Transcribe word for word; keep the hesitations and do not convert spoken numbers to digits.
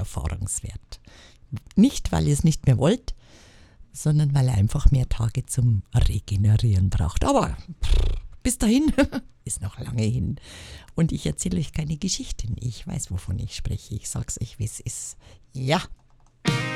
erfahrungswert. Nicht, weil ihr es nicht mehr wollt, sondern weil er einfach mehr Tage zum Regenerieren braucht. Aber bis dahin ist noch lange hin. Und ich erzähle euch keine Geschichten. Ich weiß, wovon ich spreche. Ich sag's euch, wie es ist. Ja.